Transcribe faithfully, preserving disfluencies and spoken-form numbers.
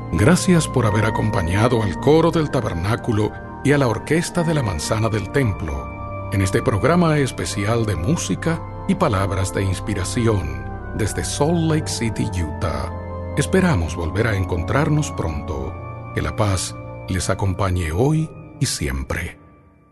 Gracias por haber acompañado al coro del tabernáculo y a la orquesta de la manzana del templo en este programa especial de música y palabras de inspiración desde Salt Lake City, Utah. Esperamos volver a encontrarnos pronto. Que la paz les acompañe hoy y siempre.